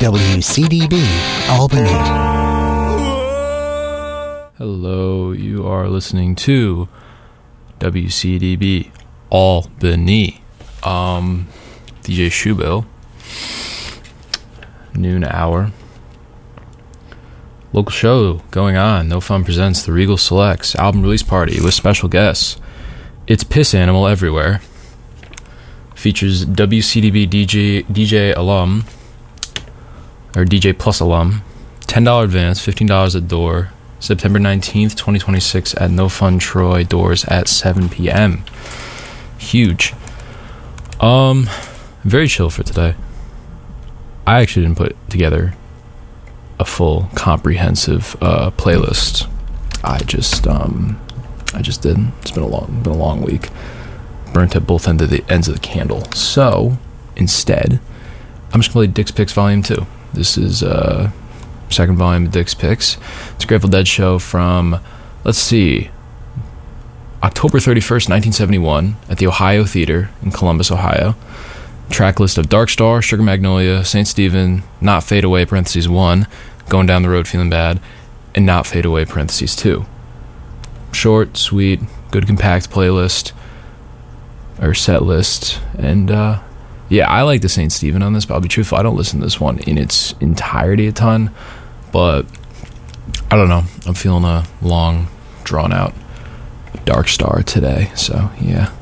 WCDB Albany. Hello, you are listening to WCDB Albany. DJ Shubo, noon hour. Local show going on. No Fun presents the Regal Selects album release party with special guests. It's Piss Animal everywhere. Features WCDB DJ alum, or DJ Plus alum. $10 advance, $15 at door. September 19th, 2026 at No Fun Troy. Doors at 7 p.m. Huge. Very chill for today. I actually didn't put together a full comprehensive playlist. I just didn't. It's been a long week. Burnt at both ends of the candle. So instead, I'm just gonna play Dick's Picks Volume 2. This is second volume of Dick's Picks. It's a Grateful Dead show from, let's see, October 31st, 1971 at the Ohio Theater in Columbus, Ohio. Track list of Dark Star, Sugar Magnolia, St. Stephen, Not Fade Away, parentheses 1, Going Down the Road Feeling Bad, and Not Fade Away, parentheses 2. Short, sweet, good compact playlist, or set list, and yeah, I like the St. Stephen on this, but I'll be truthful, I don't listen to this one in its entirety a ton, but I don't know, I'm feeling a long, drawn out Dark Star today, so yeah.